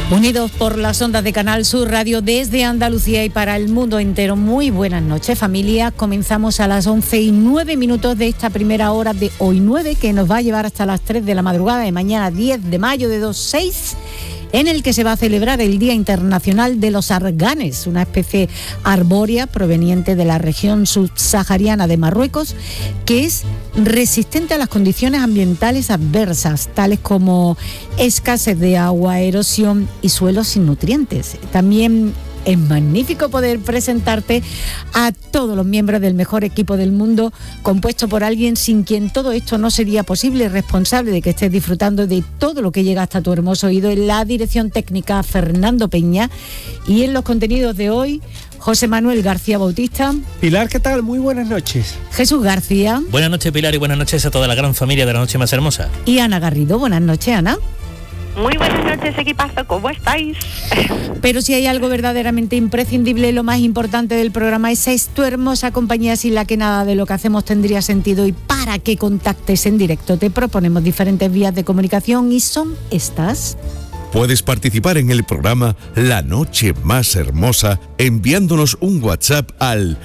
Unidos por las ondas de Canal Sur Radio desde Andalucía y para el mundo entero. Muy buenas noches, familia. Comenzamos a las 11:09 de esta primera hora de hoy 9, que nos va a llevar hasta las 3 de la madrugada de mañana 10 de mayo de 26, en el que se va a celebrar el Día Internacional de los Arganes, una especie arbórea proveniente de la región subsahariana de Marruecos, que es resistente a las condiciones ambientales adversas, tales como escasez de agua, erosión y suelos sin nutrientes. También es magnífico poder presentarte a todos los miembros del mejor equipo del mundo, compuesto por alguien sin quien todo esto no sería posible, responsable de que estés disfrutando de todo lo que llega hasta tu hermoso oído. En la dirección técnica, Fernando Peña, y en los contenidos de hoy, José Manuel García Bautista. Pilar, ¿qué tal? Muy buenas noches. Jesús García. Buenas noches, Pilar, y buenas noches a toda la gran familia de La Noche Más Hermosa. Y Ana Garrido. Buenas noches, Ana. Muy buenas noches, equipazo, ¿cómo estáis? Pero si hay algo verdaderamente imprescindible, lo más importante del programa, esa es tu hermosa compañía, sin la que nada de lo que hacemos tendría sentido. Y para que contactes en directo te proponemos diferentes vías de comunicación y son estas. Puedes participar en el programa La Noche Más Hermosa enviándonos un WhatsApp al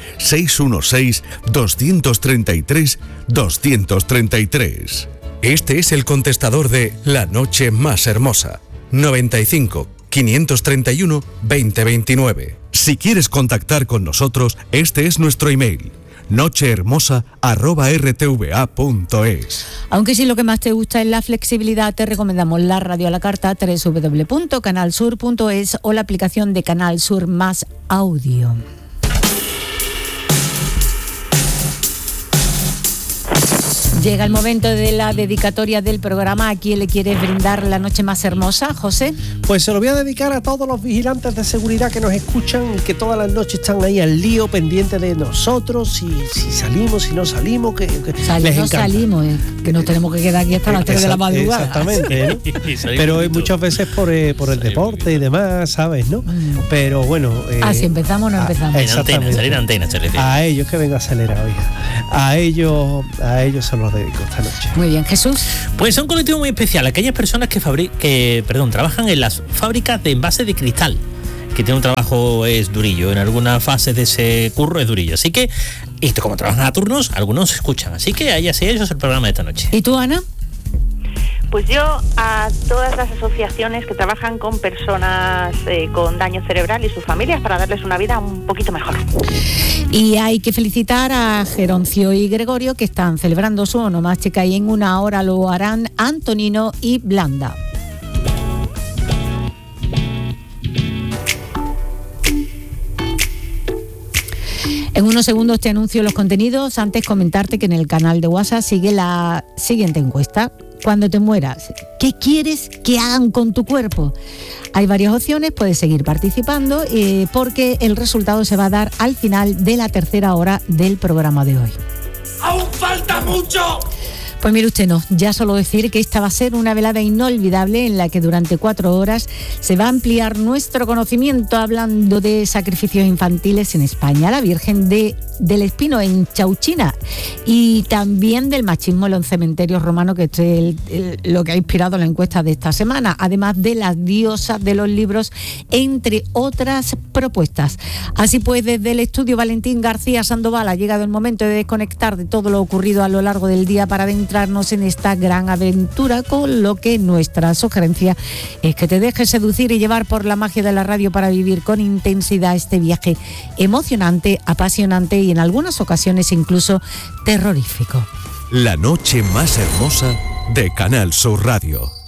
616-233-233. Este es el contestador de La Noche Más Hermosa, 95 531 2029. Si quieres contactar con nosotros, este es nuestro email: nochehermosa@rtva.es. Aunque si lo que más te gusta es la flexibilidad, te recomendamos la radio a la carta, www.canalsur.es, o la aplicación de Canal Sur Más Audio. Llega el momento de la dedicatoria del programa. ¿A quién le quieres brindar la noche más hermosa, José? Pues se lo voy a dedicar a todos los vigilantes de seguridad que nos escuchan y que todas las noches están ahí al lío, pendientes de nosotros, si salimos, si no salimos, que les encanta. Salimos, que nos tenemos que quedar aquí hasta las 3 de la madrugada. Exactamente, ¿no? Pero muchas veces por el deporte y demás, ¿sabes? ¿No? Pero bueno... si empezamos, no empezamos. Salir antena, a ellos que venga acelera, oiga. A ellos se los dedico esta noche. Muy bien, Jesús. Pues son un colectivo muy especial, aquellas personas que trabajan en las fábricas de envases de cristal, que tienen un trabajo es durillo, en algunas fases de ese curro es durillo, así que, y como trabajan a turnos, algunos escuchan, así que ahí así ellos el programa de esta noche. ¿Y tú, Ana? Pues yo a todas las asociaciones que trabajan con personas con daño cerebral y sus familias, para darles una vida un poquito mejor. Y hay que felicitar a Geroncio y Gregorio, que están celebrando su onomástica, y en una hora lo harán Antonino y Blanda. En unos segundos te anuncio los contenidos. Antes, comentarte que en el canal de WhatsApp sigue la siguiente encuesta. Cuando te mueras, ¿qué quieres que hagan con tu cuerpo? Hay varias opciones, puedes seguir participando porque el resultado se va a dar al final de la tercera hora del programa de hoy. ¡Aún falta mucho! Pues mire usted, no, ya solo decir que esta va a ser una velada inolvidable en la que durante 4 horas se va a ampliar nuestro conocimiento hablando de sacrificios infantiles en España, la Virgen del Espino en Chauchina, y también del machismo en los cementerios romanos, que es lo que ha inspirado la encuesta de esta semana, además de las diosas de los libros, entre otras propuestas. Así pues, desde el estudio Valentín García Sandoval ha llegado el momento de desconectar de todo lo ocurrido a lo largo del día para adentrarnos en esta gran aventura, con lo que nuestra sugerencia es que te dejes seducir y llevar por la magia de la radio para vivir con intensidad este viaje emocionante, apasionante y en algunas ocasiones incluso terrorífico. La noche más hermosa de Canal Sur Radio.